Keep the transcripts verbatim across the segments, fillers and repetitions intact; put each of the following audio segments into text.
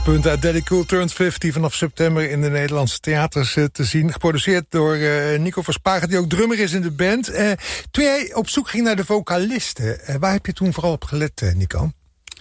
hoogtepunten uit Daddy Cool Turns vijftig... vanaf september in de Nederlandse theaters uh, te zien. Geproduceerd door uh, Nico Verspagen, die ook drummer is in de band. Uh, toen jij op zoek ging naar de vocalisten... Uh, waar heb je toen vooral op gelet, uh, Nico?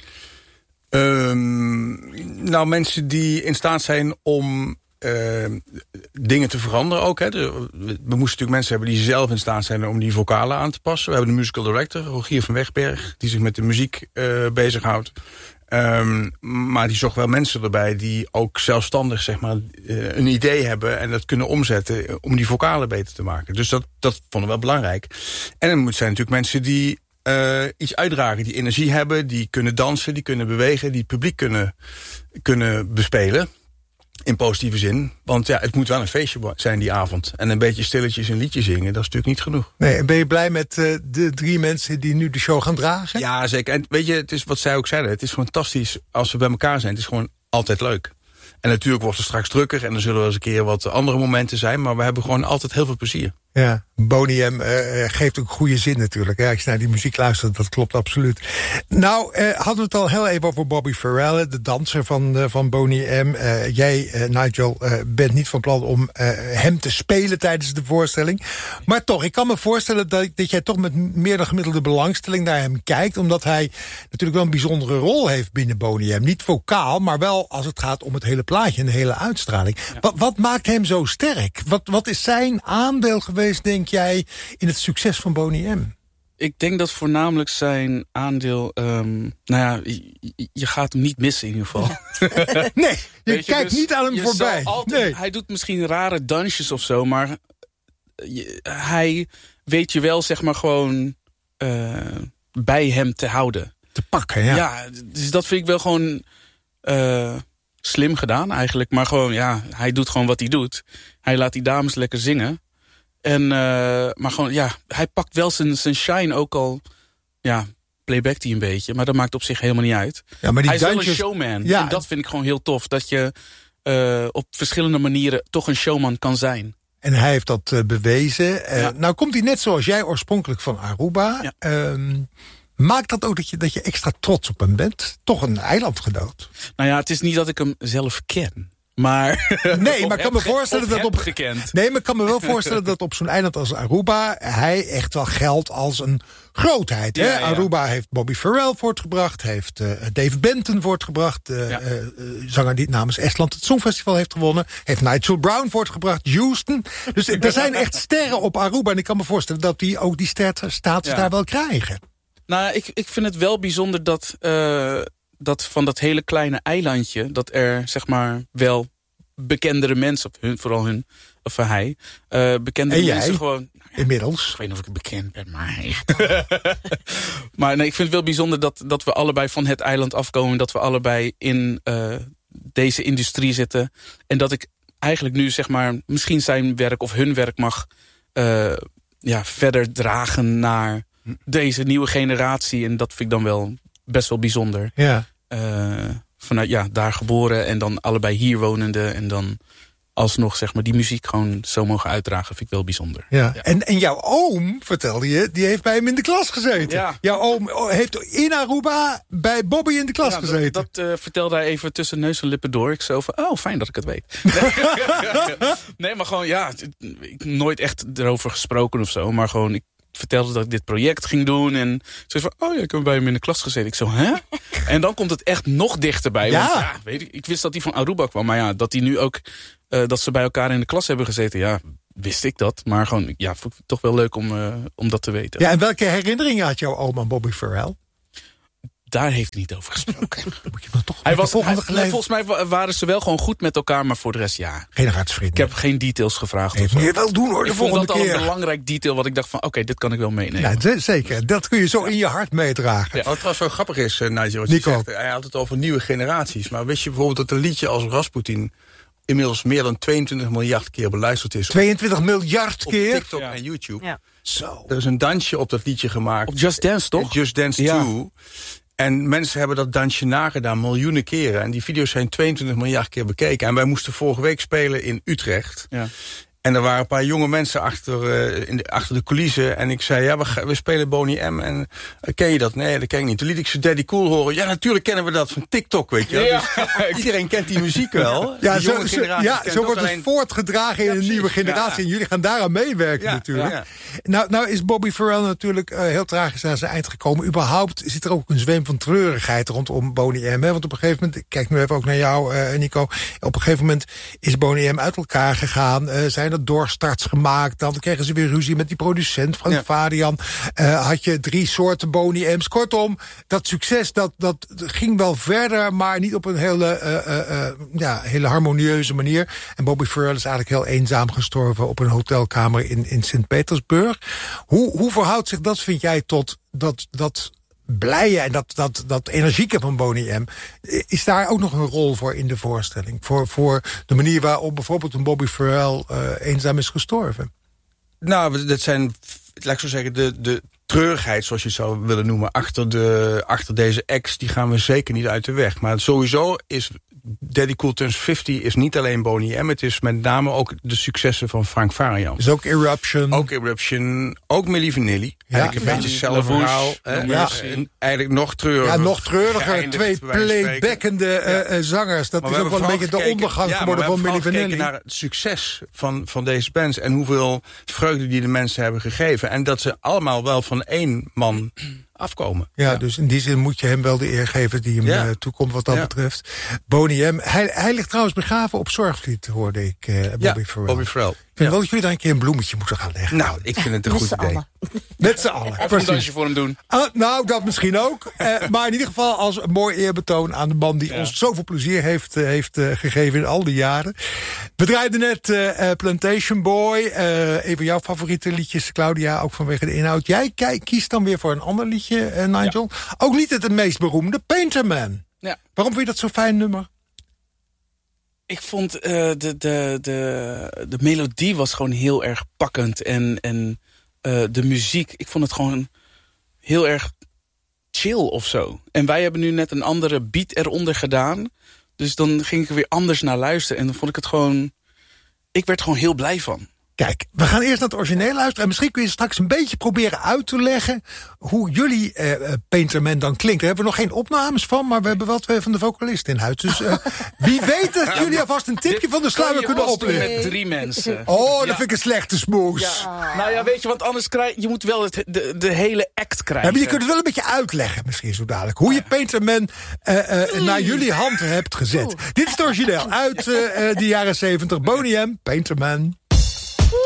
Um, nou, mensen die in staat zijn om... Uh, dingen te veranderen ook. Hè. De, we moesten natuurlijk mensen hebben die zelf in staat zijn om die vocalen aan te passen. We hebben de musical director, Rogier van Wegberg, die zich met de muziek uh, bezighoudt. Um, maar die zocht wel mensen erbij die ook zelfstandig zeg maar, uh, een idee hebben en dat kunnen omzetten om die vocalen beter te maken. Dus dat, dat vonden we wel belangrijk. En dan zijn natuurlijk mensen die uh, iets uitdragen, die energie hebben, die kunnen dansen, die kunnen bewegen, die het publiek kunnen, kunnen bespelen. In positieve zin. Want ja, het moet wel een feestje zijn die avond. En een beetje stilletjes een liedje zingen, dat is natuurlijk niet genoeg. Nee, en ben je blij met uh, de drie mensen die nu de show gaan dragen? Ja, zeker. En weet je, het is wat zij ook zeiden. Het is fantastisch als we bij elkaar zijn. Het is gewoon altijd leuk. En natuurlijk wordt het straks drukker. En er zullen wel eens een keer wat andere momenten zijn. Maar we hebben gewoon altijd heel veel plezier. Ja, Boney M. Uh, geeft ook goede zin natuurlijk. Ja, als je naar die muziek luistert, dat klopt absoluut. Nou, uh, hadden we het al heel even over Bobby Farrell, de danser van, uh, van Boney M. Uh, jij, uh, Nigel, uh, bent niet van plan om uh, hem te spelen tijdens de voorstelling. Maar toch, ik kan me voorstellen dat, dat jij toch met meer dan gemiddelde belangstelling naar hem kijkt. Omdat hij natuurlijk wel een bijzondere rol heeft binnen Boney M. Niet vocaal, maar wel als het gaat om het hele plaatje en de hele uitstraling. Ja. Wat, wat maakt hem zo sterk? Wat, wat is zijn aandeel geweest, denk jij, in het succes van Boney M? Ik denk dat voornamelijk zijn aandeel... Um, nou ja, je, je gaat hem niet missen in ieder geval. Nee, je, je kijkt dus niet aan hem voorbij. Altijd, nee. Hij doet misschien rare dansjes of zo, maar je, hij weet je wel, zeg maar, gewoon uh, bij hem te houden. Te pakken, ja. Ja, dus dat vind ik wel gewoon uh, slim gedaan eigenlijk. Maar gewoon, ja, hij doet gewoon wat hij doet. Hij laat die dames lekker zingen. En, uh, maar gewoon, ja, hij pakt wel zijn, zijn shine ook al, ja, playbackt hij een beetje. Maar dat maakt op zich helemaal niet uit. Ja, maar die hij is dansjes... wel een showman. Ja. En dat vind ik gewoon heel tof. Dat je uh, op verschillende manieren toch een showman kan zijn. En hij heeft dat uh, bewezen. Uh, Ja. Nou komt hij net zoals jij oorspronkelijk van Aruba. Ja. Um, maakt dat ook dat je, dat je extra trots op hem bent? Toch een eilandgenoot. Nou ja, het is niet dat ik hem zelf ken. Maar, Nee, maar ik kan me ge- voorstellen dat heb op. gekend. Nee, maar ik kan me wel voorstellen dat op zo'n eiland als Aruba hij echt wel geldt als een grootheid. Hè? Ja, ja. Aruba heeft Bobby Farrell voortgebracht, heeft uh, Dave Benton voortgebracht, uh, Ja. uh, uh, zanger die namens Estland het Songfestival heeft gewonnen, heeft Nigel Brown voortgebracht, Houston. Dus er zijn echt sterren op Aruba en ik kan me voorstellen dat die ook die sterrenstatus Ja. daar wel krijgen. Nou, ik, ik vind het wel bijzonder dat, uh, dat van dat hele kleine eilandje, dat er zeg maar wel bekendere mensen, of hun, vooral hun, of hij, uh, bekendere En jij? mensen gewoon. Nou ja, Inmiddels. ik weet niet of ik bekend ben, maar. Maar nee, ik vind het wel bijzonder dat, dat we allebei van het eiland afkomen, dat we allebei in uh, deze industrie zitten. En dat ik eigenlijk nu zeg maar misschien zijn werk of hun werk mag uh, ja, verder dragen naar deze nieuwe generatie. En dat vind ik dan wel best wel bijzonder. Ja. Uh, vanuit, ja, daar geboren en dan allebei hier wonende. En dan alsnog, zeg maar, die muziek gewoon zo mogen uitdragen. Vind ik wel bijzonder. Ja. Ja. En, en jouw oom, vertelde je, die heeft bij hem in de klas gezeten. Ja. Jouw oom heeft in Aruba bij Bobby in de klas Ja, gezeten. Dat, dat uh, vertelde hij even tussen neus en lippen door. Ik zo van, oh, fijn dat ik het weet. Nee, nee maar gewoon, ja, ik nooit echt erover gesproken of zo. Maar gewoon, ik vertelde dat ik dit project ging doen. En zo van, oh ja, ik heb bij hem in de klas gezeten. Ik zo, hè? En dan komt het echt nog dichterbij. Ja. Want ja, weet ik, ik wist dat hij van Aruba kwam. Maar ja, dat hij nu ook, uh, dat ze bij elkaar in de klas hebben gezeten. Ja, wist ik dat. Maar gewoon, ja, vond ik toch wel leuk om, uh, om dat te weten. Ja, en welke herinneringen had jouw oom aan Bobby Farrell? Daar heeft hij niet over gesproken. Moet je maar toch Hij was, volgende hij, geleden... volgens mij wa- waren ze wel gewoon goed met elkaar, maar voor de rest ja. Geen hartsvriend. Ik heb geen details gevraagd. Nee, of moet zo. je wel doen hoor, de Ik vond volgende dat al keer. een belangrijk detail wat ik dacht van, oké, okay, dit kan ik wel meenemen. Ja, z- zeker. Dat kun je zo in je hart meedragen. Ja. Wat trouwens zo grappig is, uh, Nigel, wat je Nico. zegt, hij had het over nieuwe generaties. Maar wist je bijvoorbeeld dat een liedje als Rasputin inmiddels meer dan tweeëntwintig miljard keer beluisterd is? tweeëntwintig miljard op keer? TikTok Ja. en YouTube. Ja. Zo. Er is een dansje op dat liedje gemaakt. Op Just Dance, toch? Just Dance Ja. twee. En mensen hebben dat dansje nagedaan miljoenen keren. En die video's zijn tweeëntwintig miljard keer bekeken. En wij moesten vorige week spelen in Utrecht. Ja. En er waren een paar jonge mensen achter, uh, in de, achter de coulissen. En ik zei, ja, we, we spelen Boney M. En uh, ken je dat? Nee, dat ken ik niet. Toen liet ik ze Daddy Cool horen. Ja, natuurlijk kennen we dat van TikTok, weet je wel. Ja. Dus, iedereen kent die muziek wel. Ja, zo, zo, ja, zo wordt het alleen voortgedragen in ja, een nieuwe generatie. Ja. En jullie gaan daaraan meewerken ja, natuurlijk. Ja. Nou, nou is Bobby Farrell natuurlijk uh, heel tragisch aan zijn eind gekomen. Überhaupt zit er ook een zweem van treurigheid rondom Boney M. Hè? Want op een gegeven moment, ik kijk nu even ook naar jou, uh, Nico. Op een gegeven moment is Boney M uit elkaar gegaan. Uh, zijn er doorstarts gemaakt. Dan kregen ze weer ruzie met die producent, Frank ja. Farian. Uh, had je drie soorten Boney M's. Kortom, dat succes dat, dat ging wel verder, maar niet op een hele, uh, uh, uh, ja, hele harmonieuze manier. En Bobby Farrell is eigenlijk heel eenzaam gestorven op een hotelkamer in, in Sint-Petersburg. Hoe, hoe verhoudt zich dat, vind jij, tot dat, dat blije en dat, dat, dat energieke van Boney M? Is daar ook nog een rol voor in de voorstelling? Voor, voor de manier waarop bijvoorbeeld een Bobby Farrell uh, eenzaam is gestorven? Nou, dat zijn, laat ik zo zeggen, de, de treurigheid, zoals je het zou willen noemen, achter, de, achter deze ex, die gaan we zeker niet uit de weg. Maar sowieso is Daddy Cool Turns vijftig is niet alleen Boney M. Het is met name ook de successen van Frank Farian. Dus ook Eruption. Ook Eruption. Ook Milli Vanilli. Ja, eigenlijk een ja. beetje hetzelfde verhaal. Ja. En eigenlijk nog treuriger. Ja, nog treuriger. Twee playbackende ja. uh, zangers. Dat maar is ook wel een beetje gekeken, de ondergang ja, geworden van Milli Vanilli. We hebben naar het succes van, van deze bands. En hoeveel vreugde die de mensen hebben gegeven. En dat ze allemaal wel van één man afkomen. Ja, ja, dus in die zin moet je hem wel de eer geven die hem ja. uh, toekomt wat dat ja. betreft. Boney M. Hij, hij ligt trouwens begraven op Zorgvliet, hoorde ik, uh, Bobby ja, Farrell. Bobby Farrell. Ik vind ja. wel dat jullie daar een keer een bloemetje moeten gaan leggen. Nou, ik vind het een Met goed idee. Allen. Met z'n allen. Of een dansje voor hem doen. Uh, nou, dat misschien ook. Uh, maar in ieder geval als een mooi eerbetoon aan de man die ja. ons zoveel plezier heeft, uh, heeft uh, gegeven in al die jaren. We draaiden net uh, Plantation Boy. Uh, een van jouw favoriete liedjes, Claudia, ook vanwege de inhoud. Jij kijk, kiest dan weer voor een ander liedje, uh, Nigel. Ja. Ook niet het meest beroemde, Painter Man. Ja. Waarom vind je dat zo'n fijn nummer? Ik vond uh, de, de, de, de melodie was gewoon heel erg pakkend. En, en uh, de muziek, ik vond het gewoon heel erg chill of zo. En wij hebben nu net een andere beat eronder gedaan. Dus dan ging ik er weer anders naar luisteren. En dan vond ik het gewoon, ik werd er gewoon heel blij van. Kijk, we gaan eerst naar het origineel luisteren. En misschien kun je straks een beetje proberen uit te leggen hoe jullie uh, Painter Man dan klinkt. Daar hebben we nog geen opnames van, maar we hebben wel twee van de vocalisten in huis. Dus uh, wie weet dat jullie alvast een tipje van de sluier kunnen oplichten. Met drie mensen. Oh, dat ja. vind ik een slechte smoes. Ja. Nou ja, weet je, want anders krijg je moet wel het, de, de hele act krijgen. Ja, maar je kunt het wel een beetje uitleggen, misschien zo dadelijk. Hoe je Painter Man uh, uh, naar jullie hand hebt gezet. Dit is het origineel uit uh, de jaren zeventig. Boney M, Painter Man.